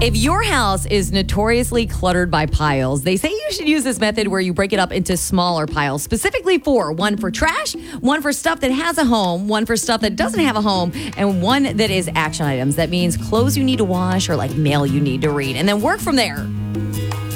If your house is notoriously cluttered by piles, they say you should use this method where you break it up into smaller piles, specifically one for trash, one for stuff that has a home, one for stuff that doesn't have a home, and one that is action items. That means clothes you need to wash or like mail you need to read, and then work from there.